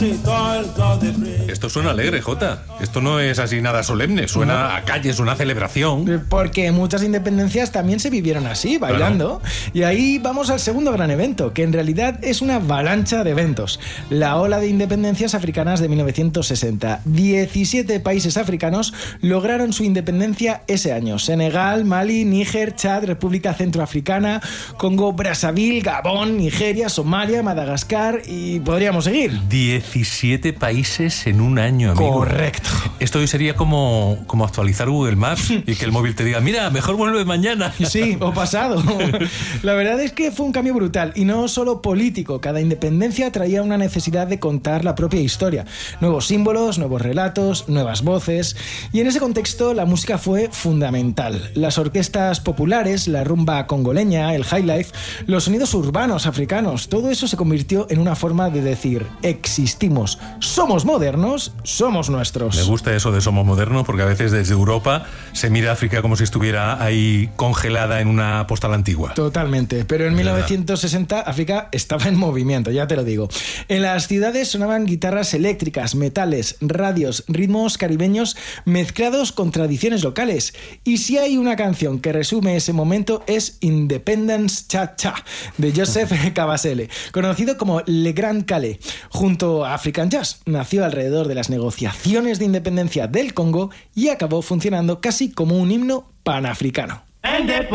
Esto suena alegre, Jota. Esto no es así nada solemne. Suena a calle, es una celebración. Porque muchas independencias también se vivieron así, bailando. Claro. Y ahí vamos al segundo gran evento, que en realidad es una avalancha de eventos. La ola de independencias africanas de 1960. 17 países africanos lograron su independencia ese año. Senegal, Mali, Níger, Chad, República Centroafricana, Congo, Brazzaville, Gabón, Nigeria, Somalia, Madagascar y podríamos seguir. 17 países en un año, amigo. Correcto. Esto hoy sería como actualizar Google Maps y que el móvil te diga, mira, mejor vuelve mañana. Sí, o pasado. La verdad es que fue un cambio brutal y no solo político. Cada independencia traía una necesidad de contar la propia historia. Nuevos símbolos, nuevos relatos, nuevas voces. Y en ese contexto la música fue fundamental. Las orquestas populares, la rumba congoleña, el highlife, los sonidos urbanos africanos, todo eso se convirtió en una forma de decir, existimos, somos modernos, somos nuestros. Me gusta eso de somos modernos porque a veces desde Europa se mira a África como si estuviera ahí congelada en una postal antigua. Totalmente, pero en 1960 África estaba en movimiento, ya te lo digo. En las ciudades sonaban guitarras eléctricas, metales, radios, ritmos caribeños mezclados con tradiciones locales. Y si hay una canción que resume ese momento es Independence Cha Cha de Joseph Kabasele, conocido como Le Grand Calais. Junto a African Jazz, nació alrededor de las negociaciones de independencia del Congo y acabó funcionando casi como un himno panafricano.